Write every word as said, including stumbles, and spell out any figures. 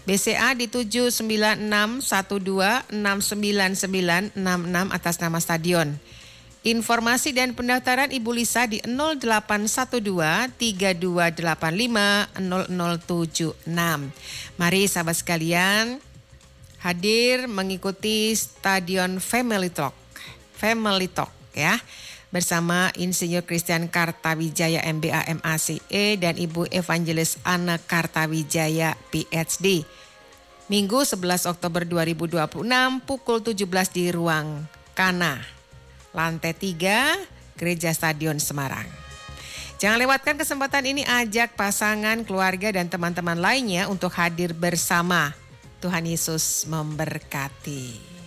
B C A di tujuh sembilan enam satu dua enam sembilan sembilan enam enam atas nama stadion. Informasi dan pendaftaran Ibu Lisa di nol delapan satu dua tiga dua delapan lima nol nol tujuh enam. Mari sahabat sekalian hadir mengikuti Stadion Family Talk. Family Talk ya. Bersama Insinyur Christian Kartawijaya M B A M A C E dan Ibu Evangelis Anna Kartawijaya P H D. Minggu sebelas Oktober dua ribu dua puluh enam pukul tujuh belas di ruang Kana, lantai tiga, Gereja Stadion Semarang. Jangan lewatkan kesempatan ini, ajak pasangan, keluarga dan teman-teman lainnya untuk hadir bersama. Tuhan Yesus memberkati.